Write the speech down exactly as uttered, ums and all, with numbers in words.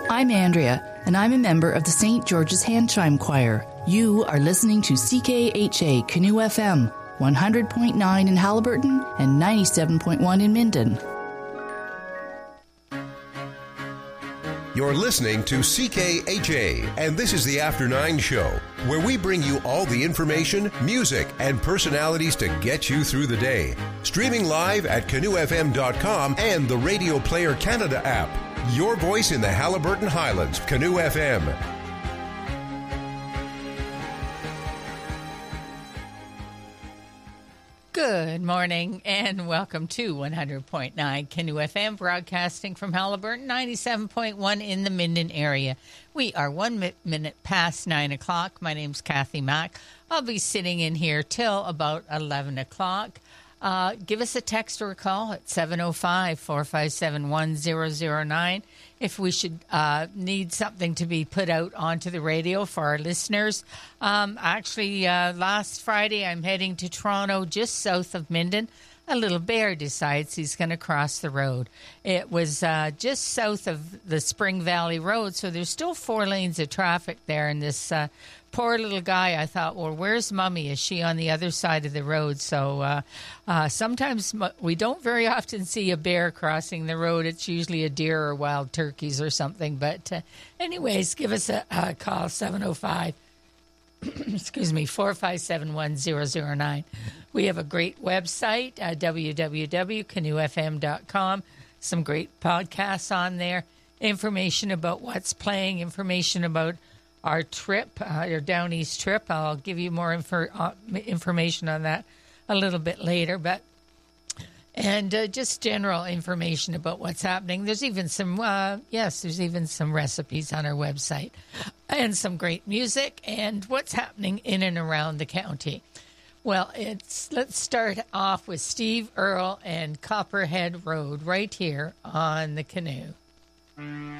I'm Andrea, and I'm a member of the Saint George's Hand Chime Choir. You are listening to C K H A Canoe F M, one hundred point nine in Haliburton and ninety-seven point one in Minden. You're listening to C K H A, and this is the After Nine Show, where we bring you all the information, music, and personalities to get you through the day. Streaming live at canoe f m dot com and the Radio Player Canada app. Your voice in the Haliburton Highlands, Canoe F M. Good morning and welcome to one hundred point nine Canoe F M, broadcasting from Haliburton, ninety-seven point one in the Minden area. We are one mi- minute past nine o'clock. My name's Kathy Mack. I'll be sitting in here till about eleven o'clock. Uh, give us a text or a call at seven oh five, four five seven, one zero zero nine if we should uh, need something to be put out onto the radio for our listeners. Um, actually, uh, last Friday, I'm heading to Toronto, just south of Minden. A little bear decides he's going to cross the road. It was uh, just south of the Spring Valley Road, so there's still four lanes of traffic there. And this uh, poor little guy, I thought, well, where's Mummy? Is she on the other side of the road? So uh, uh, sometimes we don't very often see a bear crossing the road. It's usually a deer or wild turkeys or something. But uh, anyways, give us a, a call, seven oh five, excuse me, four five seven, one zero zero nine. We have a great website, uh, w w w dot canoe f m dot com. Some great podcasts on there. Information about what's playing, information about our trip, uh, our Down East trip. I'll give you more infor- uh, information on that a little bit later. But And uh, just general information about what's happening. There's even some, uh, yes, there's even some recipes on our website. And some great music and what's happening in and around the county. Well, it's let's start off with Steve Earle and Copperhead Road right here on the Canoe.